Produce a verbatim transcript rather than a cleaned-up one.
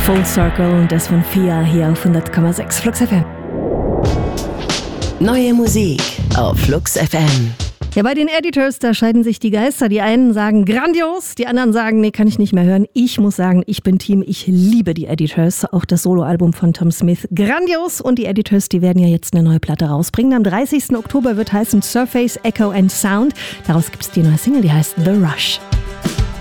Full Circle und das von Fia hier auf hundert Komma sechs Flux F M. Neue Musik auf Flux F M. Ja, bei den Editors, da scheiden sich die Geister. Die einen sagen grandios, die anderen sagen, nee, kann ich nicht mehr hören. Ich muss sagen, ich bin Team, ich liebe die Editors. Auch das Soloalbum von Tom Smith, grandios. Und die Editors, die werden ja jetzt eine neue Platte rausbringen. Am dreißigsten Oktober wird heißen Surface, Echo and Sound. Daraus gibt es die neue Single, die heißt The Rush.